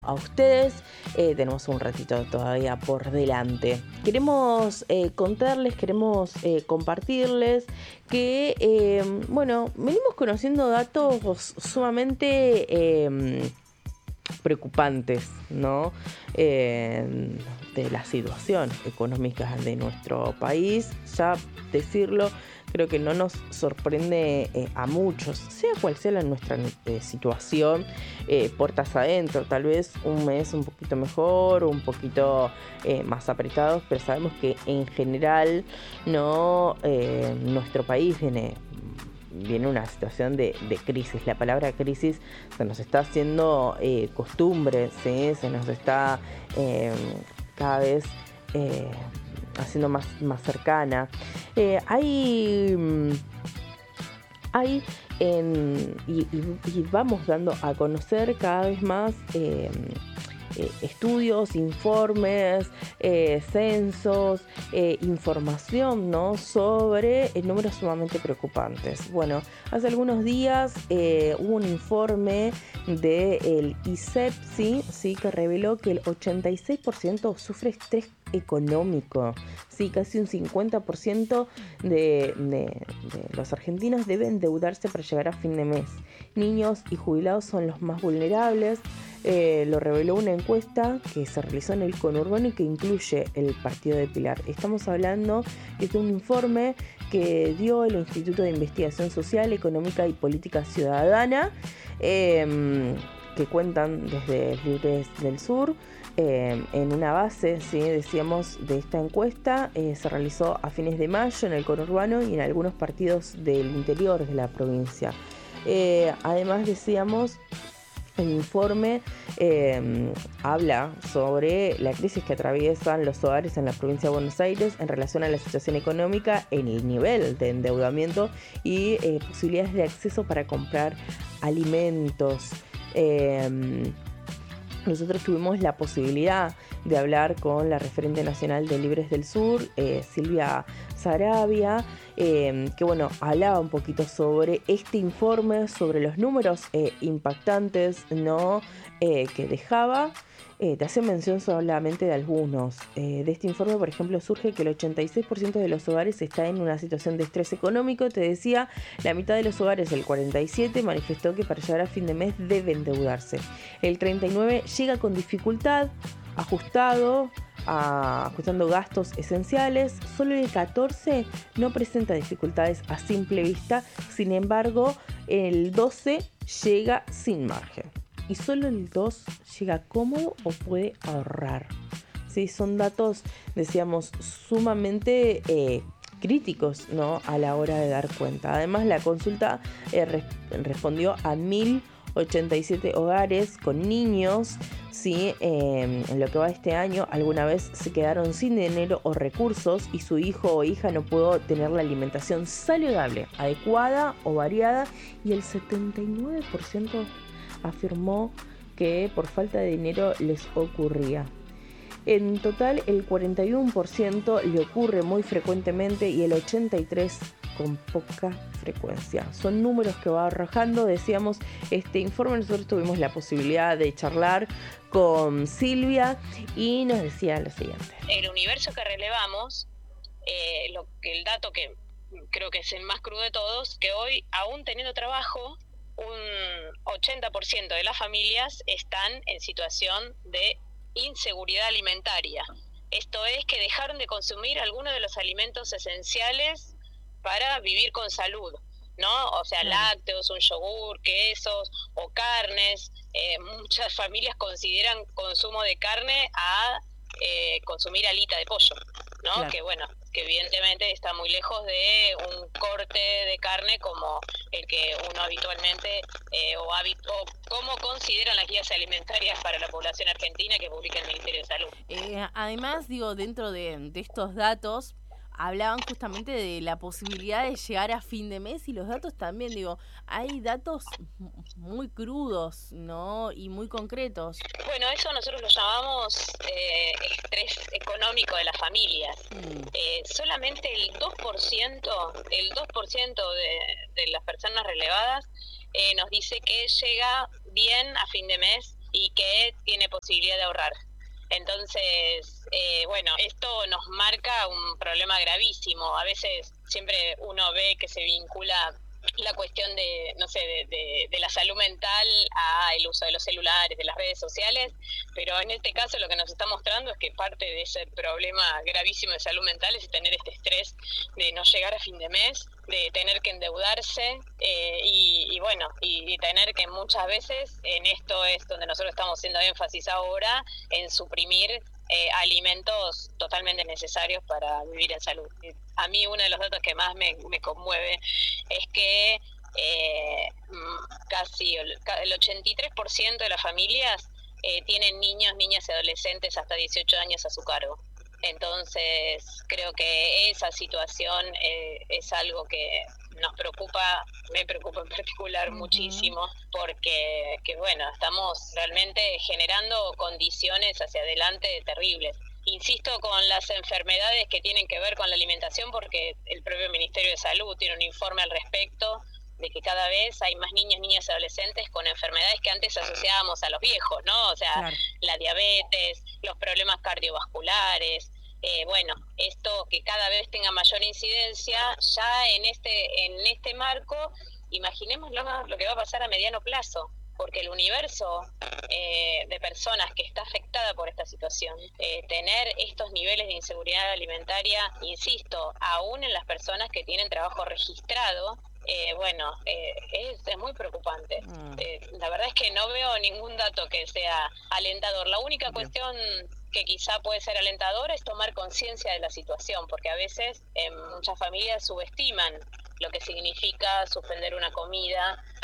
a ustedes. Tenemos un ratito todavía por delante. Queremos contarles, queremos compartirles que, venimos conociendo datos sumamente preocupantes, ¿no? De la situación económica de nuestro país. Ya decirlo, creo que no nos sorprende a muchos, sea cual sea nuestra situación, puertas adentro, tal vez un mes un poquito mejor, un poquito más apretados, pero sabemos que en general no, nuestro país viene una situación de crisis. La palabra crisis se nos está haciendo costumbre, ¿sí? Se nos está cada vez haciendo más cercana. Y vamos dando a conocer cada vez más estudios, informes, censos, información, ¿no? Sobre números sumamente preocupantes. Bueno, hace algunos días hubo un informe del ISEPSI, ¿sí? Que reveló que el 86% sufre estrés económico. Sí, casi un 50% de los argentinos deben endeudarse para llegar a fin de mes. Niños y jubilados son los más vulnerables. Lo reveló una encuesta que se realizó en el conurbano y que incluye el partido de Pilar. Estamos hablando de un informe que dio el Instituto de Investigación Social, Económica y Política Ciudadana, que cuentan desde Libres del Sur. En una base, ¿sí? Decíamos, de esta encuesta se realizó a fines de mayo en el conurbano y en algunos partidos del interior de la provincia. Además, decíamos, el informe habla sobre la crisis que atraviesan los hogares en la provincia de Buenos Aires en relación a la situación económica, en el nivel de endeudamiento y posibilidades de acceso para comprar alimentos. Nosotros tuvimos la posibilidad de hablar con la referente nacional de Libres del Sur, Silvia Sarabia, que hablaba un poquito sobre este informe, sobre los números impactantes, ¿no? Que dejaba. Te hace mención solamente de algunos. De este informe, por ejemplo, surge que el 86% de los hogares está en una situación de estrés económico. Te decía, la mitad de los hogares, el 47%, manifestó que para llegar a fin de mes debe endeudarse. El 39% llega con dificultad, ajustando gastos esenciales. Solo el 14% no presenta dificultades a simple vista. Sin embargo, el 12% llega sin margen. Y solo el 2 llega cómodo o puede ahorrar. ¿Sí? Son datos, decíamos, sumamente críticos, ¿no? A la hora de dar cuenta. Además, la consulta respondió a 1.087 hogares con niños. ¿Sí? En lo que va de este año, alguna vez se quedaron sin dinero o recursos y su hijo o hija no pudo tener la alimentación saludable, adecuada o variada, y el 79% afirmó que por falta de dinero les ocurría. En total, el 41% le ocurre muy frecuentemente y el 83% con poca frecuencia. Son números que va arrojando, decíamos, este informe. Nosotros tuvimos la posibilidad de charlar con Silvia y nos decía lo siguiente. El universo que relevamos, el dato que creo que es el más crudo de todos, que hoy, aún teniendo trabajo, un 80% de las familias están en situación de inseguridad alimentaria. Esto es que dejaron de consumir algunos de los alimentos esenciales para vivir con salud, ¿no? O sea, lácteos, un yogur, quesos o carnes. Muchas familias consideran consumo de carne a consumir alita de pollo, ¿no? Claro. Que evidentemente está muy lejos de un corte de carne como el que uno habitualmente o como consideran las guías alimentarias para la población argentina que publica el Ministerio de Salud. Además, dentro de estos datos, hablaban justamente de la posibilidad de llegar a fin de mes, y los datos también, hay datos muy crudos, ¿no? Y muy concretos. Bueno, eso nosotros lo llamamos estrés económico de las familias. Solamente el 2% de las personas relevadas nos dice que llega bien a fin de mes y que tiene posibilidad de ahorrar. Entonces, bueno, esto nos marca un problema gravísimo. A veces siempre uno ve que se vincula la cuestión de, no sé, de la salud mental a el uso de los celulares, de las redes sociales, pero en este caso lo que nos está mostrando es que parte de ese problema gravísimo de salud mental es tener este estrés de no llegar a fin de mes, de tener que endeudarse y bueno, y tener que muchas veces, en esto es donde nosotros estamos haciendo énfasis ahora, en suprimir alimentos totalmente necesarios para vivir en salud. A mí uno de los datos que más me conmueve es que casi el 83% de las familias tienen niños, niñas y adolescentes hasta 18 años a su cargo. Entonces, creo que esa situación es algo que nos preocupa, me preocupa en particular muchísimo, porque bueno, estamos realmente generando condiciones hacia adelante terribles. Insisto con las enfermedades que tienen que ver con la alimentación, porque el propio Ministerio de Salud tiene un informe al respecto de que cada vez hay más niños, niñas y adolescentes con enfermedades que antes asociábamos a los viejos, ¿no? O sea, claro, la diabetes, los problemas cardiovasculares, bueno, esto que cada vez tenga mayor incidencia, ya en este marco, imaginemos lo que va a pasar a mediano plazo, porque el universo de personas que está afectada por esta situación, tener estos niveles de inseguridad alimentaria, insisto, aún en las personas que tienen trabajo registrado, bueno, es muy preocupante. La verdad es que no veo ningún dato que sea alentador. La única cuestión que quizá puede ser alentador es tomar conciencia de la situación, porque a veces muchas familias subestiman lo que significa suspender una comida